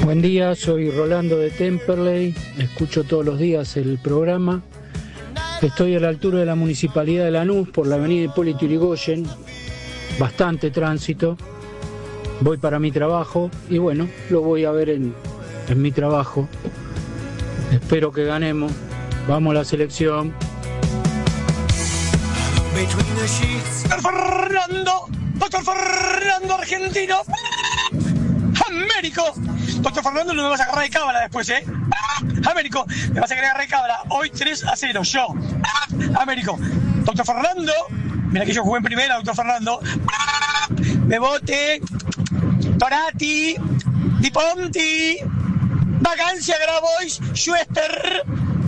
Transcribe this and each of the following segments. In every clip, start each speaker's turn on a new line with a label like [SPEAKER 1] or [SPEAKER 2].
[SPEAKER 1] Buen día, soy Rolando de Temperley, escucho todos los días el programa. Estoy a la altura de la Municipalidad de Lanús por la avenida Hipólito Yrigoyen, bastante tránsito. Voy para mi trabajo y bueno, lo voy a ver en mi trabajo. Espero que ganemos. Vamos a la selección.
[SPEAKER 2] Doctor Fernando argentino. Américo. Doctor Fernando, no me vas a agarrar de cábala después, Américo, me vas a querer agarrar de cábala. Hoy 3-0, yo. Américo. Doctor Fernando. Mira que yo jugué en primera, doctor Fernando. Bebote. Torati. Di Ponti. Vagancia Grabois. Schuester.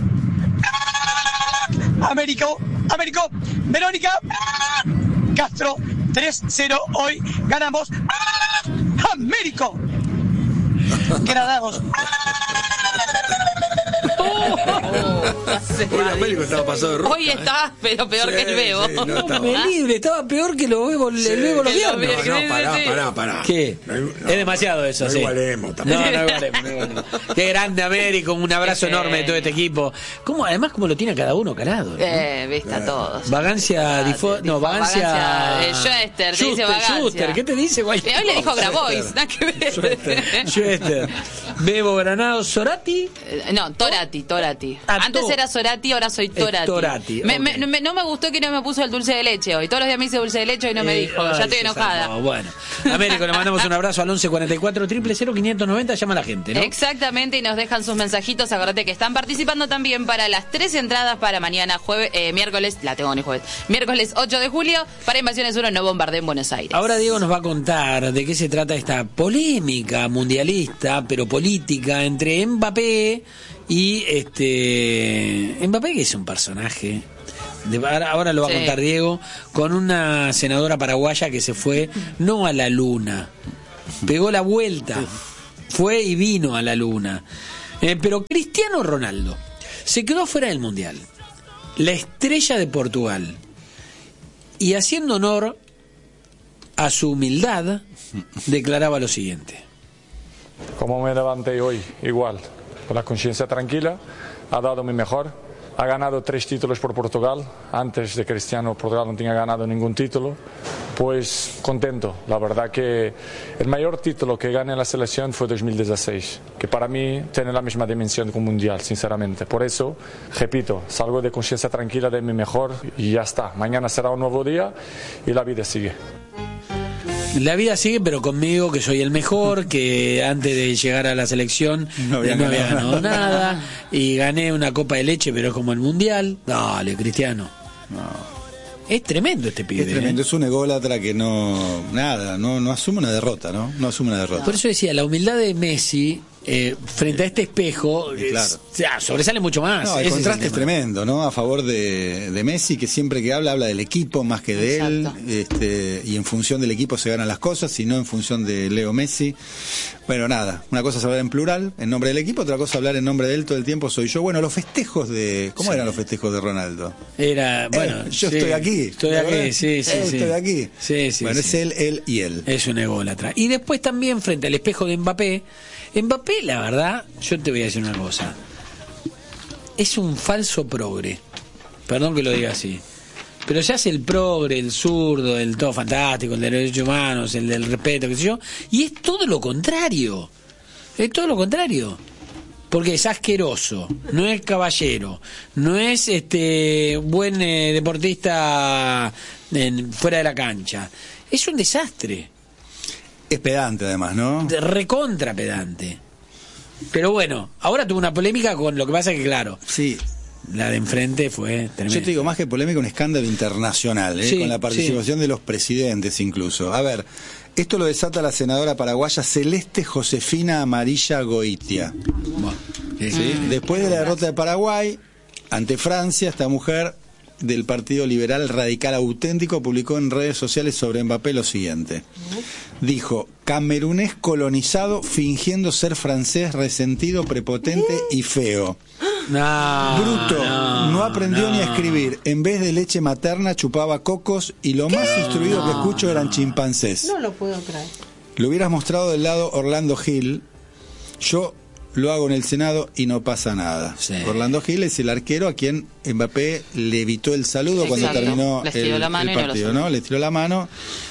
[SPEAKER 2] Américo. Verónica. Castro. 3-0 hoy. Ganamos. Américo. Gradados.
[SPEAKER 3] Hoy Américo estaba pasado de roca.
[SPEAKER 4] Hoy está, pero peor que el Bebo.
[SPEAKER 3] Sí, no estaba.
[SPEAKER 5] Libre, estaba peor que los Bebo, el Bebo los viernes.
[SPEAKER 3] No, pará.
[SPEAKER 5] ¿Qué?
[SPEAKER 3] No,
[SPEAKER 5] es demasiado eso,
[SPEAKER 3] no
[SPEAKER 5] sí.
[SPEAKER 3] Igualemos, tampoco.
[SPEAKER 5] No igualemos. Qué grande Américo, un abrazo enorme de todo este equipo. Además, como lo tiene cada uno, calado, ¿no?
[SPEAKER 4] Viste a todos.
[SPEAKER 5] Vagancia,
[SPEAKER 4] Vagancia. Schuester, te dice Vagancia.
[SPEAKER 5] Schuster, ¿qué te dice, güey?
[SPEAKER 4] Hoy le dijo Grabois, nada que ver.
[SPEAKER 5] Schuster. Bebo, Granados, Sorati.
[SPEAKER 4] No, Torati. Antes era Sorati, ahora soy Torati.
[SPEAKER 5] Torati.
[SPEAKER 4] No me gustó que no me puso el dulce de leche hoy. Todos los días me hice dulce de leche y no me dijo. Ya estoy enojada.
[SPEAKER 5] Bueno, Américo, le mandamos un abrazo al 1144 000 590. Llama a la gente, ¿no?
[SPEAKER 4] Exactamente, y nos dejan sus mensajitos. Acordate que están participando también para las 3 entradas para mañana, miércoles, la tengo ni jueves, miércoles 8 de julio, para Invasiones 1 No Bombardeo en Buenos Aires.
[SPEAKER 5] Ahora Diego nos va a contar de qué se trata esta polémica mundialista, pero política, entre Mbappé y Mbappé, que es un personaje. Ahora lo va a contar Diego, con una senadora paraguaya que se fue no a la luna, pegó la vuelta, fue y vino a la luna. Pero Cristiano Ronaldo se quedó fuera del mundial, la estrella de Portugal, y haciendo honor a su humildad declaraba lo siguiente:
[SPEAKER 6] como me levanté hoy, igual, con la conciencia tranquila, ha dado mi mejor, ha ganado 3 títulos por Portugal. Antes de Cristiano, Portugal no tenía ganado ningún título, pues contento. La verdad que el mayor título que gané en la selección fue 2016, que para mí tiene la misma dimensión que un mundial, sinceramente. Por eso, repito, salgo de conciencia tranquila, de mi mejor y ya está. Mañana será un nuevo día y la vida sigue.
[SPEAKER 5] La vida sigue, pero conmigo, que soy el mejor, que antes de llegar a la selección no había ganado nada, y gané una copa de leche, pero es como el mundial. Dale, Cristiano.
[SPEAKER 7] No.
[SPEAKER 5] Es tremendo este pibe.
[SPEAKER 7] Es tremendo, es un ególatra que no asume una derrota, ¿no? No asume una derrota.
[SPEAKER 5] Por eso decía, la humildad de Messi frente a este espejo, claro, sobresale mucho más.
[SPEAKER 7] No, el contraste es tremendo, ¿no? A favor de Messi, que siempre que habla del equipo más que de él, y en función del equipo se ganan las cosas, y no en función de Leo Messi. Bueno, nada, una cosa es hablar en plural, en nombre del equipo, otra cosa hablar en nombre de él todo el tiempo, soy yo. Bueno, los festejos ¿cómo eran los festejos de Ronaldo?
[SPEAKER 5] Era, bueno,
[SPEAKER 7] yo estoy aquí.
[SPEAKER 5] Estoy aquí.
[SPEAKER 7] Estoy aquí. Bueno, es él y él.
[SPEAKER 5] Es un ególatra. Y después también, frente al espejo de Mbappé, la verdad, yo te voy a decir una cosa. Es un falso progre. Perdón que lo diga así. Pero se hace el progre, el zurdo, el todo fantástico, el de los derechos humanos, el del respeto, qué sé yo. Y es todo lo contrario. Es todo lo contrario. Porque es asqueroso, no es caballero, no es buen deportista fuera de la cancha. Es un desastre.
[SPEAKER 7] Es pedante además, ¿no?
[SPEAKER 5] Recontra pedante. Pero bueno, ahora tuvo una polémica con lo que pasa que, claro,
[SPEAKER 7] sí,
[SPEAKER 5] la de enfrente fue tremenda.
[SPEAKER 7] Yo te digo, más que polémica, un escándalo internacional,
[SPEAKER 5] sí,
[SPEAKER 7] con la participación de los presidentes incluso. A ver, esto lo desata la senadora paraguaya Celeste Josefina Amarilla Goitia.
[SPEAKER 5] Bueno,
[SPEAKER 7] ¿sí? Después de la derrota de Paraguay ante Francia, esta mujer del Partido Liberal Radical Auténtico publicó en redes sociales sobre Mbappé lo siguiente. Dijo: camerunés colonizado fingiendo ser francés, resentido, prepotente y feo. Bruto, no aprendió ni a escribir. En vez de leche materna chupaba cocos y lo más instruido que escucho eran chimpancés.
[SPEAKER 8] No lo puedo creer.
[SPEAKER 7] Lo hubieras mostrado del lado Orlando Hill. yo lo hago en el Senado y no pasa nada.
[SPEAKER 5] Sí.
[SPEAKER 7] Orlando Gil es el arquero a quien Mbappé le evitó el saludo cuando terminó el partido, ¿no? Le tiró la mano.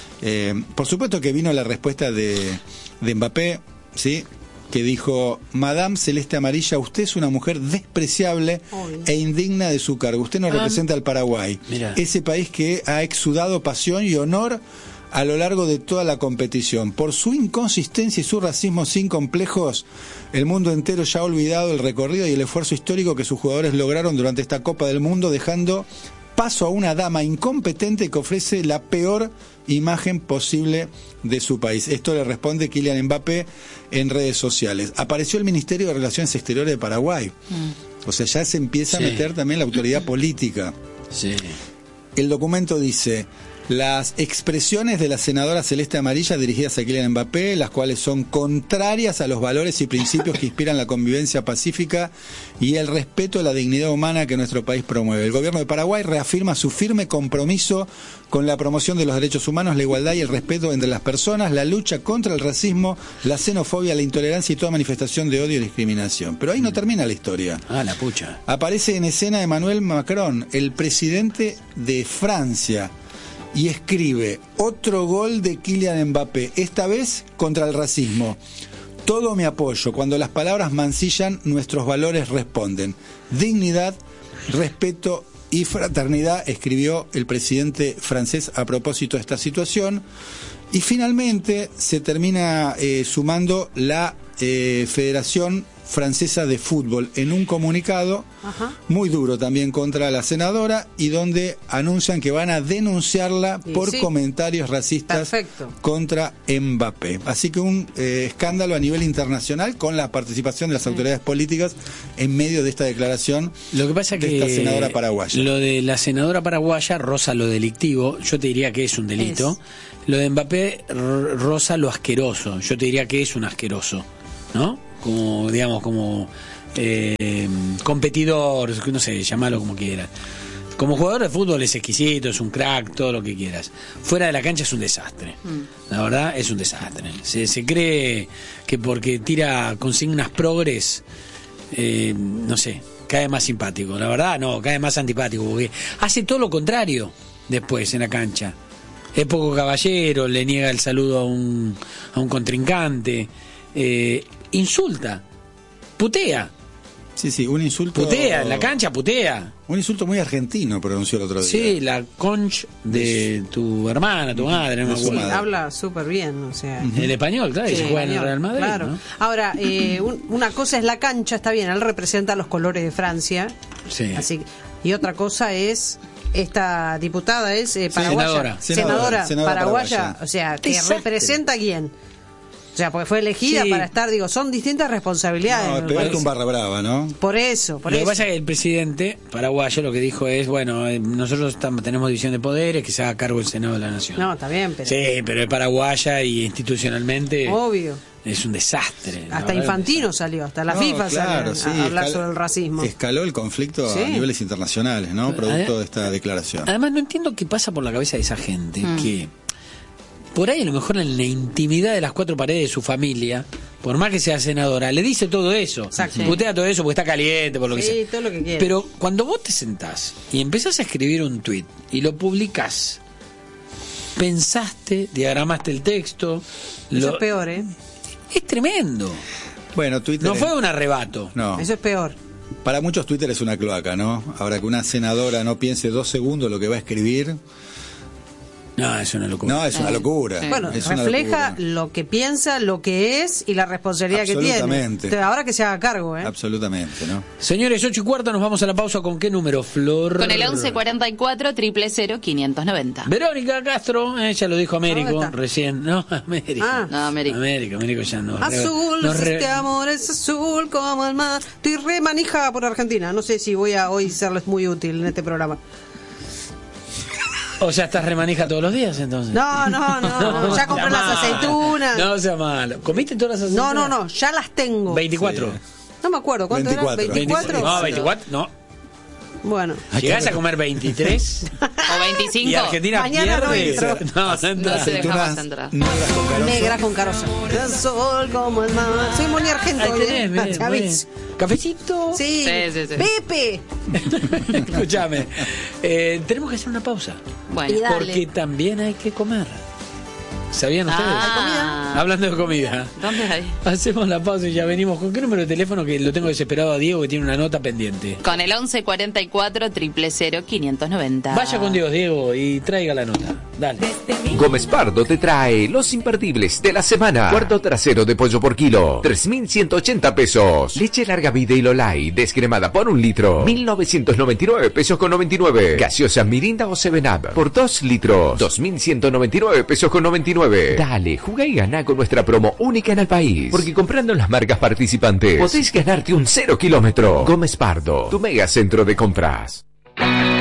[SPEAKER 7] Por supuesto que vino la respuesta de Mbappé, ¿sí? Que dijo: Madame Celeste Amarilla, usted es una mujer despreciable e indigna de su cargo. Usted no representa al Paraguay, ese país que ha exudado pasión y honor a lo largo de toda la competición. Por su inconsistencia y su racismo sin complejos, el mundo entero ya ha olvidado el recorrido y el esfuerzo histórico que sus jugadores lograron durante esta Copa del Mundo, dejando paso a una dama incompetente que ofrece la peor imagen posible de su país. Esto le responde Kylian Mbappé en redes sociales. Apareció el Ministerio de Relaciones Exteriores de Paraguay. O sea, ya se empieza a meter también la autoridad política.
[SPEAKER 5] Sí.
[SPEAKER 7] El documento dice: las expresiones de la senadora Celeste Amarilla dirigidas a Kylian Mbappé, las cuales son contrarias a los valores y principios que inspiran la convivencia pacífica y el respeto a la dignidad humana que nuestro país promueve. El gobierno de Paraguay reafirma su firme compromiso con la promoción de los derechos humanos, la igualdad y el respeto entre las personas, la lucha contra el racismo, la xenofobia, la intolerancia y toda manifestación de odio y discriminación. Pero ahí no termina la historia.
[SPEAKER 5] La pucha.
[SPEAKER 7] Aparece en escena Emmanuel Macron, el presidente de Francia, y escribe: otro gol de Kylian Mbappé, esta vez contra el racismo. Todo mi apoyo. Cuando las palabras mancillan, nuestros valores responden. Dignidad, respeto y fraternidad, escribió el presidente francés a propósito de esta situación. Y finalmente se termina sumando la Federación Francesa de Fútbol en un comunicado muy duro también contra la senadora, y donde anuncian que van a denunciarla por comentarios racistas contra Mbappé. Así que un escándalo a nivel internacional con la participación de las autoridades políticas en medio de esta declaración.
[SPEAKER 5] Lo que pasa
[SPEAKER 7] de esta senadora paraguaya.
[SPEAKER 5] Lo de la senadora paraguaya roza lo delictivo, yo te diría que es un delito. Lo de Mbappé roza lo asqueroso, yo te diría que es un asqueroso, ¿no? Como, digamos, como competidor, no sé, llamalo como quieras. Como jugador de fútbol es exquisito, es un crack, todo lo que quieras. Fuera de la cancha es un desastre. La verdad, es un desastre. Se cree que porque tira consignas progres, no sé, cae más simpático. La verdad, no, cae más antipático, porque hace todo lo contrario después en la cancha. Es poco caballero, le niega el saludo a un contrincante, insulta, putea.
[SPEAKER 7] Sí, un insulto.
[SPEAKER 5] Putea, en la cancha putea.
[SPEAKER 7] Un insulto muy argentino pronunció el otro día.
[SPEAKER 5] Sí, la conch de tu hermana, tu madre, no me acuerdo.
[SPEAKER 8] Habla súper bien, o sea.
[SPEAKER 5] El español, claro, y se juega en el Real Madrid.
[SPEAKER 8] Claro. ¿No? Ahora, una cosa es la cancha, está bien, él representa los colores de Francia.
[SPEAKER 5] Sí.
[SPEAKER 8] Así, y otra cosa es. Esta diputada es paraguaya, senadora paraguaya, o sea, que representa a quién. O sea, porque fue elegida para estar, digo, son distintas responsabilidades.
[SPEAKER 7] No, peor que un barra brava, ¿no?
[SPEAKER 8] Por eso.
[SPEAKER 5] Lo que pasa es que el presidente paraguayo lo que dijo es, bueno, nosotros tenemos división de poderes, que se haga cargo el Senado de la Nación.
[SPEAKER 8] No, está bien, pero...
[SPEAKER 5] Sí, pero es paraguaya y institucionalmente...
[SPEAKER 8] Obvio.
[SPEAKER 5] Es un desastre.
[SPEAKER 8] Hasta Infantino salió, hasta la FIFA salió a hablar sobre el racismo.
[SPEAKER 7] Escaló el conflicto a niveles internacionales, ¿no? Producto de esta declaración.
[SPEAKER 5] Además, no entiendo qué pasa por la cabeza de esa gente, que por ahí a lo mejor en la intimidad de las cuatro paredes de su familia, por más que sea senadora, le dice todo eso. Putea todo eso porque está caliente, por lo que sea.
[SPEAKER 8] Todo lo que quiere.
[SPEAKER 5] Pero cuando vos te sentás y empezás a escribir un tuit y lo publicás, pensaste, diagramaste el texto.
[SPEAKER 8] Eso es peor, ¿eh?
[SPEAKER 5] Es tremendo.
[SPEAKER 7] Bueno, Twitter
[SPEAKER 5] no fue un arrebato.
[SPEAKER 7] No.
[SPEAKER 8] Eso es peor.
[SPEAKER 7] Para muchos Twitter es una cloaca, ¿no? Ahora que una senadora no piense 2 segundos lo que va a escribir.
[SPEAKER 5] No, es una locura.
[SPEAKER 7] No, es una locura.
[SPEAKER 8] Sí. Bueno, refleja lo que piensa, lo que es y la responsabilidad que tiene. Entonces, ahora que se haga cargo, ¿eh?
[SPEAKER 7] Absolutamente, ¿no?
[SPEAKER 5] Señores, 8:15, nos vamos a la pausa. ¿Con qué número, Flor?
[SPEAKER 4] Con el 1144-000-590.
[SPEAKER 5] Verónica Castro, ella lo dijo Américo recién. No, Américo.
[SPEAKER 4] No, Américo.
[SPEAKER 5] Américo ya no.
[SPEAKER 8] Azul, este amor es azul como el mar. Estoy re manija por Argentina. No sé si voy a hoy serles muy útil en este programa.
[SPEAKER 5] O sea, ¿estás remanija todos los días entonces?
[SPEAKER 8] No. Ya compré las aceitunas.
[SPEAKER 5] No sea malo. ¿Comiste todas las aceitunas?
[SPEAKER 8] No, ya las tengo.
[SPEAKER 5] 24.
[SPEAKER 8] Sí. No me acuerdo, ¿cuánto
[SPEAKER 7] 24.
[SPEAKER 8] era? 24.
[SPEAKER 5] No, 24, no.
[SPEAKER 8] Bueno.
[SPEAKER 5] ¿Llegás a comer 23?
[SPEAKER 4] ¿O 25?
[SPEAKER 5] Y Argentina
[SPEAKER 8] Mañana
[SPEAKER 5] pierde.
[SPEAKER 4] No se deja más entrar.
[SPEAKER 8] Negras con carozo. El sol como el mar. Soy muy argento.
[SPEAKER 5] ¿Cafecito?
[SPEAKER 8] Sí. Pepe.
[SPEAKER 5] Escúchame. Tenemos que hacer una pausa.
[SPEAKER 4] Bueno.
[SPEAKER 5] Porque también hay que comer. ¿Sabían ustedes?
[SPEAKER 8] ¿Comida?
[SPEAKER 5] Hablando de comida.
[SPEAKER 4] ¿Dónde hay?
[SPEAKER 5] Hacemos la pausa y ya venimos. ¿Con qué número de teléfono? Que lo tengo desesperado a Diego, que tiene una nota pendiente.
[SPEAKER 4] Con el 1144 000 590.
[SPEAKER 5] Vaya con Dios, Diego, y traiga la nota. Dale.
[SPEAKER 9] Gómez Pardo te trae los imperdibles de la semana. Cuarto trasero de pollo por kilo, 3.180 pesos. Leche larga vida y Lolay, descremada por 1 litro, 1.999 pesos con 99. Gaseosa Mirinda o 7up por 2 litros, 2.199 pesos con 99. Dale, juega y gana con nuestra promo única en el país. Porque comprando en las marcas participantes podéis ganarte un 0 kilómetro. Gómez Pardo, tu mega centro de compras.